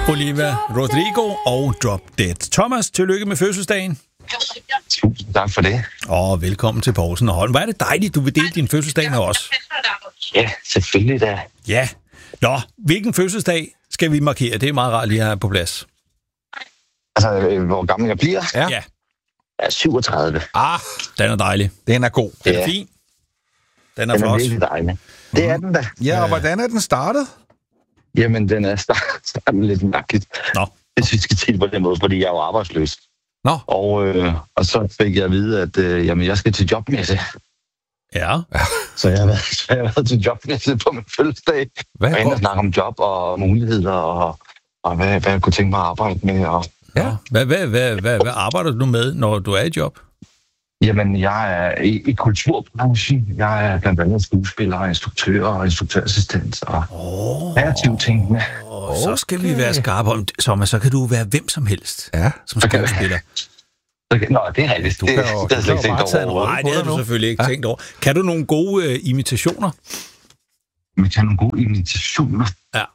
Olivia Rodrigo og Drop Dead. Thomas, tillykke med fødselsdagen. Tusind tak for det. Og velkommen til Poulsen og Holm. Hvor er det dejligt, du vil dele din fødselsdag med os. Ja, selvfølgelig da. Ja. Nå, hvilken fødselsdag skal vi markere? Det er meget rart lige at have på plads. Altså, hvor gammel jeg bliver? Ja. Jeg er 37. Den er dejlig. Den er god. Den er fin. Den er Den er flot. virkelig dejlig. Det er den da. Ja, og hvordan er den startet? Jamen, den er startet lidt mærkeligt. Nå. Jeg synes, vi skal til på den måde, fordi jeg er jo arbejdsløs. Nå. Og så fik jeg at vide, at jamen, jeg skal til jobmesse. Ja. Så jeg har været til jobmesse på min fødselsdag. Hvad? Og inde og snakke om job og muligheder, og hvad jeg kunne tænke mig at arbejde med. Og Ja. Hvad arbejder du med, når du er i job? jamen, jeg er i kulturbranchen. Jeg er blandt andet skuespiller, instruktør og instruktørassistent og kreativ tingene. Så skal vi være skarpe om, så kan du være hvem som helst Ja. som skuespiller. Nå, det er rigtigt. Du kan jo- det er slet du kan jo ikke bare tage tænkt en over. Nej, det havde du nu. selvfølgelig ikke tænkt over. Kan du nogle gode imitationer? Men kan nogle gode invitationer. Ja.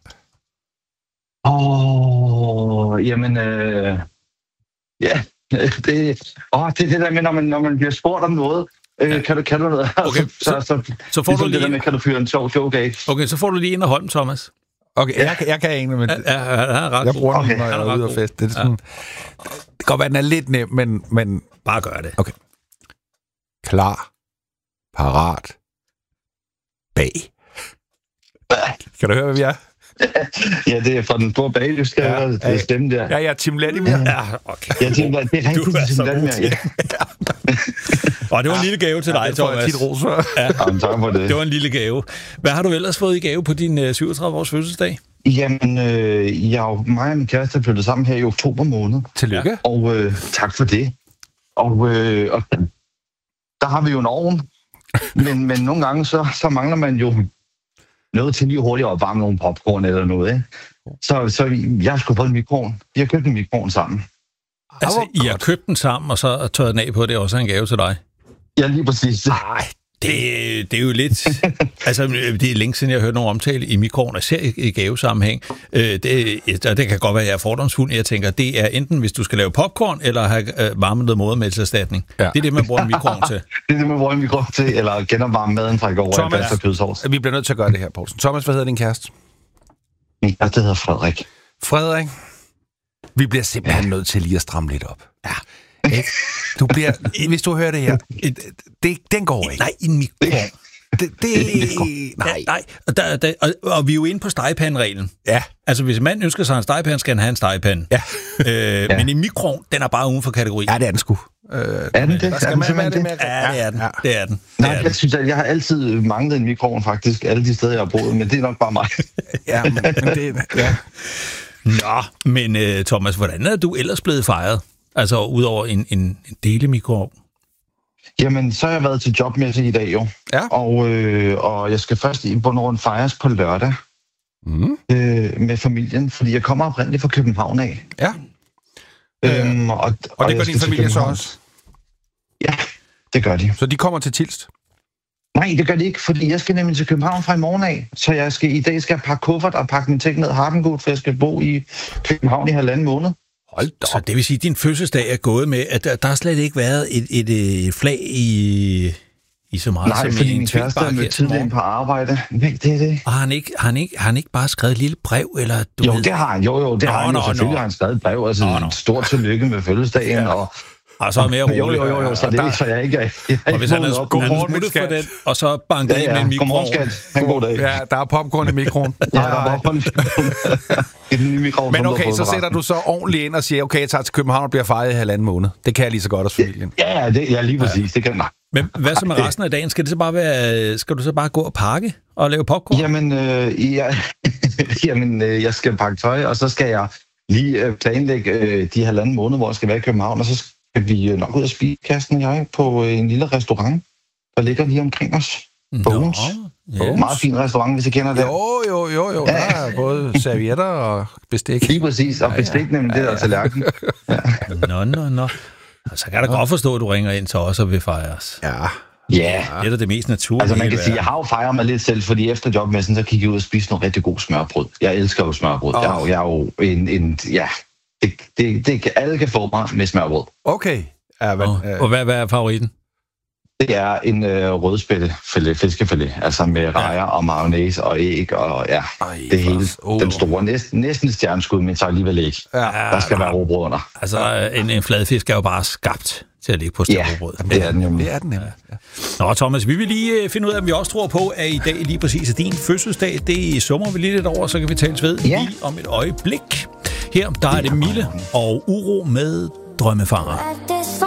Jamen, ja, det er det der med, når man bliver spurgt om noget. Kan du noget? Okay, så får du det der lige... med, kan du fyre en sjov joke af? Okay, så får du lige ind af Holm, Thomas. Okay, jeg kan egentlig, men Han er ret jeg god. bruger den, Okay, når jeg er ude og feste. Det er sådan, det kan godt være, den er lidt nem, men Bare gør det. okay. Klar, parat, bag. Kan du høre, hvad vi er? Ja, det er fra den store bag, du skal høre det er stemme der. Ja, jeg er Tim Vladimir. Ja, okay. Jeg tænker, det er Du er rigtigt, så det god til. Og det var en lille gave til dig, Det får jeg Thomas. tit ros for. Jamen, tak for det. Det var en lille gave. Hvad har du ellers fået i gave på din 37-års fødselsdag? Jamen, mig og min kæreste er flyttet sammen her i oktober måned. Tillykke. Og tak for det. Og der har vi jo en ovn. Men nogle gange, så mangler man jo noget til lige hurtigt at opvarme nogle popcorn eller noget, ikke? Så jeg har sgu fået en mikroovn. Vi har købt en mikroovn sammen. Altså, I har købt den sammen, og så tørret den af på, det er også en gave til dig. Ja, lige præcis. Nej, det er jo lidt... altså, det er længe siden, jeg har hørt nogen omtale i mikroovn, og ser i gavesammenhæng. Det kan godt være, at jeg er fordomsfuld. Jeg tænker, det er enten, hvis du skal lave popcorn, eller have varmet noget modermælkserstatning. Ja. Det er det, man bruger en mikroovn til. Det er det, man bruger en mikroovn til, eller genopvarme maden fra i går. Thomas, Thomas, kødsovs. vi bliver nødt til at gøre det her, Poulsen. Thomas, hvad hedder din kæreste? Min kæreste hedder Frederik. Frederik. Vi bliver simpelthen nødt til lige at stramme lidt op. Ja. Ikke? Du bliver, hvis du hører det her, den går ikke. Nej, en mikroovn. Nej. Og vi er jo inde på stegepande-reglen. Ja. Altså, hvis en mand ønsker sig en stegepande, skal han have en stegepande. Ja. Men en mikroovn, den er bare uden for kategori. Ja, det er den sgu. Er den det? Der skal Er den man være simpelthen det det? med. Ja, det er den. Ja. Det er den. Nej, jeg synes, at jeg har altid manglet en mikroovn faktisk, alle de steder, jeg har boet, men det er nok bare mig. Ja, men det ja. Nå, men Thomas, hvordan er du ellers blevet fejret? Altså, udover en delemikroovn? Jamen, så har jeg været til jobmesse i dag jo. Ja. Og jeg skal først i Bornholm fejres på lørdag med familien, fordi jeg kommer oprindeligt fra København af. Ja. Og det gør jeg din skal til familie så København. også? Ja, det gør de. Så de kommer til Tilst? Nej, det gør de ikke, fordi jeg skal nemlig til København fra i morgen af. Så i dag skal jeg pakke kuffert og pakke min ting ned Hardengut, for jeg skal bo i København i 1,5 måned. Hold da. Så det vil sige, at din fødselsdag er gået med, at der har slet ikke været et flag i så meget Nej, som fordi en min kæreste er tvingbakke mødt her til tidligere morgen. på arbejde. Nej, det er det. Og har han ikke bare skrevet et lille brev, eller du Jo, ved? det har han. Jo, det har han. Jo, selvfølgelig har han skrevet et brev. Altså, et stort tillykke med fødselsdagen. Ja. Og så er mere roligt. Jo, så det er så jeg ikke Og hvis han er smuttet for den, og så banker ind med en mikroovn. Godmorgen, skat. Ha' en god dag. Ja, der er popcorn i mikroen. Ja, der er popcorn i den nye mikroovn. Men okay, så sætter du så ordentligt ind og siger, okay, jeg tager til København og bliver fejret i 1,5 måned. Det kan jeg lige så godt hos familien. Ja, lige præcis. Det kan nej. Men hvad så med resten af dagen? Skal du så bare gå og pakke og lave popcorn? Jamen, jeg skal pakke tøj, og så skal jeg lige planlægge de 1,5 måneder, hvor jeg skal være i København, og så skal vi nok ud og spise, Karsten og jeg, på en lille restaurant, der ligger lige omkring os. Bones. Yes. Meget fin restaurant, hvis I kender det. Jo. Der er både servietter og bestik. Lige præcis, og bestik nemlig det der tallerken. Nå. Så kan jeg da godt forstå, at du ringer ind til os og vil fejres. Ja, Ja. Det er da det mest naturlige. Altså man kan sige, jeg har jo fejret mig lidt selv, fordi efter jobmessen, så gik jeg ud og spiste noget rigtig god smørbrød. Jeg elsker jo smørbrød. Jeg er jo alle kan få mig med smørbrød. Okay. Ja, og hvad er favoritten? Det er en rødspættefilet, fiskefilet, altså med rejer og mayonnaise og æg og det hele. Den store, næsten stjerneskud, men så alligevel ikke. Ja. Der skal være råbrød under. Altså en fladfisk er jo bare skabt til at ligge på råbrød. Ja, det er den nemlig. Ja. Nå, Thomas, vi vil lige finde ud af, om vi også tror på, at i dag lige præcis er din fødselsdag. Det summer vi lige lidt over, så kan vi tales ved lige om et øjeblik. Her, der er det Mille og Uro med Drømmefanger.